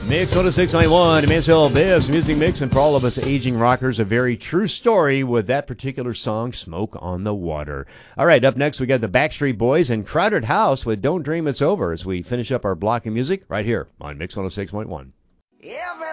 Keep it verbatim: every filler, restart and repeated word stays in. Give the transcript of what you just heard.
Mix one oh six point one, Mansell Best Music Mix, and for all of us aging rockers, a very true story with that particular song, Smoke on the Water. All right, up next we got the Backstreet Boys and Crowded House with Don't Dream It's Over as we finish up our block of music right here on Mix one oh six point one.